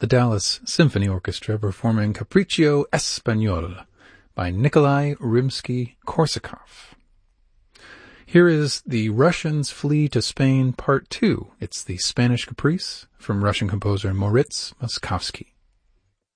the Dallas Symphony Orchestra performing Capriccio Espagnol by Nikolai Rimsky-Korsakov. Here is The Russians Flee to Spain Part 2. It's the Spanish Caprice from Russian composer Moritz Moszkowski.